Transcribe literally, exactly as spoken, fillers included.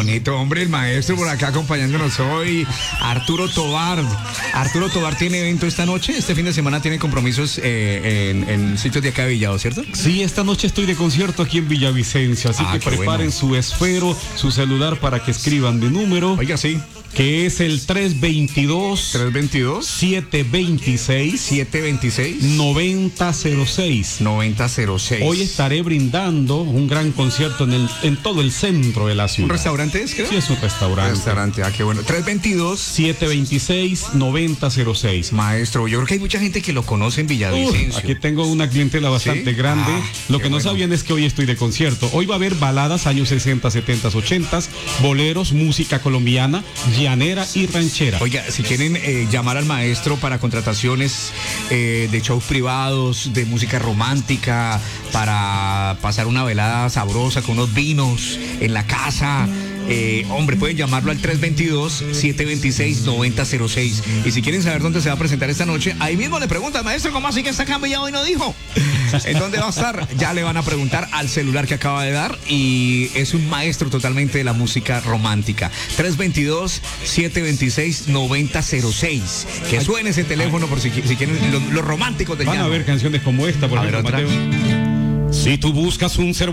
bonito, hombre, el maestro por acá acompañándonos hoy, Arturo Tobar. Arturo Tobar tiene evento esta noche, este fin de semana tiene compromisos eh, en, en sitios de acá de Villado, ¿cierto? Sí, esta noche estoy de concierto aquí en Villavicencio, así Ah, que qué preparen bueno. su esfero, su celular para que escriban mi número, Oiga, sí. que es el tres veintidós, tres veintidós, siete veintiséis, siete veintiséis, noventa cero seis. noventa cero seis. Hoy estaré brindando un gran concierto en, el, en todo el centro de la ciudad. ¿Un restaurante es, creo? Sí, es un restaurante. Restaurante, ah, qué bueno. tres veintidós. siete veintiséis, noventa cero seis. Maestro, yo creo que hay mucha gente que lo conoce en Villavicencio. Uf, aquí tengo una clientela bastante ¿Sí? grande. Ah, Lo qué que no bueno. sabían es que hoy estoy de concierto. Hoy va a haber baladas años sesenta, setenta, ochenta, boleros, música colombiana, llanera y ranchera. Oiga, si quieren eh, llamar al maestro para contrataciones eh, de shows privados, de música romántica, para pasar una velada sabrosa con unos vinos en la casa, eh, hombre, pueden llamarlo al tres veintidós, siete veintiséis, noventa cero seis. Y si quieren saber dónde se va a presentar esta noche, ahí mismo le preguntan, maestro, ¿cómo así que está cambiado y no dijo? ¿En dónde va a estar? Ya le van a preguntar al celular que acaba de dar, y es un maestro totalmente de la música romántica. tres veintidós, siete veintiséis, noventa cero seis. Que suene ese teléfono por si, si quieren los, los románticos del Van a llano. ver canciones como esta, por A ver, ejemplo, otra. Mateo. Si tú buscas un ser